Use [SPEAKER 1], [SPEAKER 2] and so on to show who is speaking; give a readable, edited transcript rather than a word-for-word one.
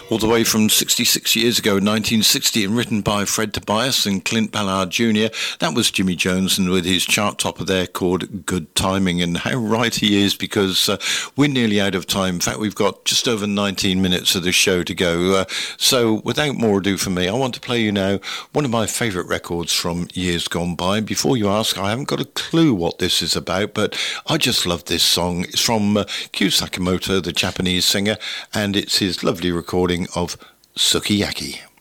[SPEAKER 1] All the way from 66 years ago, 1960, and written by Fred Tobias and Clint Ballard Jr. That was Jimmy Jones, and with his chart topper there called Good Timing. And how right he is, because we're nearly out of time. In fact, we've got just over 19 minutes of the show to go. So without more ado from me, I want to play you now one of my favourite records from years gone by. Before you ask, I haven't got a clue what this is about, but I just love this song. It's from Kyu Sakamoto, the Japanese singer, and it's his lovely recording of Sukiyaki.